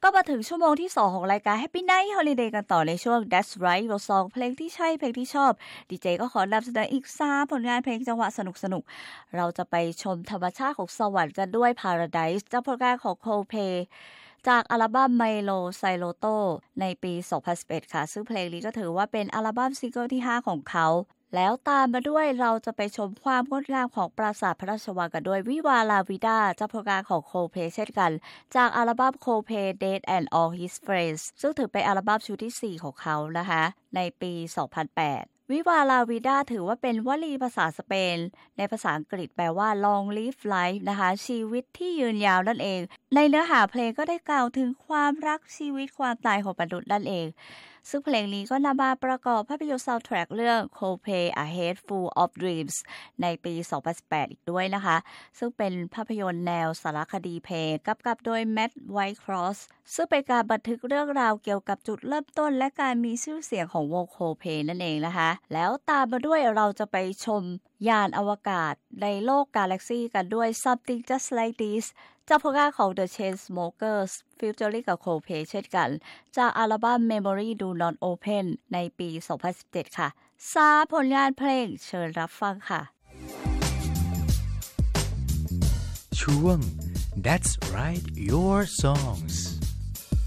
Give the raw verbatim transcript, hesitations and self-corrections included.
ก็มาถึงชั่วโมงที่สองของรายการ Happy Night Holiday กันต่อในช่วง That's Right Your Song เพลงที่ใช่เพลงที่ชอบดีเจก็ขอนำเสนออีกสามผลงานเพลงจังหวะสนุกๆเราจะไปชมธรรมชาติของสวรรค์กันด้วย Paradise จากผลงานของ Coldplay จากอัลบั้ม Milo Xyloto ในปี สองพันสิบเอ็ด ค่ะซึ่งเพลงนี้ก็ถือว่าเป็นอัลบั้มซิงเกิลที่ห้าของเขาแล้วตามมาด้วยเราจะไปชมความงดงามของปราสาทพระราชวังกันด้วยวิวาลาวิดาจากผลงานของ Coldplay เช่นกันจากอัลบั้ม Coldplay Dead and All His Friends ซึ่งถือเป็นอัลบั้มชุดที่สี่ของเขานะคะในปี สองพันแปดวิวาลาวิดาถือว่าเป็นวลีภาษาสเปนในภาษาอังกฤษแปลว่า long live life นะคะชีวิตที่ยืนยาวนั่นเองในเนื้อหาเพลงก็ได้กล่าวถึงความรักชีวิตความตายของมนุษย์นั่นเองซึ่งเพลงนี้ก็นำมาประกอบภาพยนตร์ซาวด์แทร็กเรื่อง Coldplay A Head Full of Dreams ในปี สองพันสิบแปด อีกด้วยนะคะซึ่งเป็นภาพยนตร์แนวสารคดีเพลงกำกับโดย Matt Whitecross ซึ่งเป็นการบันทึกเรื่องราวเกี่ยวกับจุดเริ่มต้นและการมีชื่อเสียงของวง Coldplay นั่นเองนะคะแล้วตามมาด้วยเราจะไปชมยานอวกาศในโลกกาแล็กซี่กันด้วย Something Just Like This จากผลงานของ The Chainsmokers featuring กับ Coldplay เช่นกันจากอัลบั้ม Memory Do Not Open ในปี สองพันสิบเจ็ด ค่ะสามผลงานเพลงเชิญรับฟังค่ะช่วง That's Right Your Songs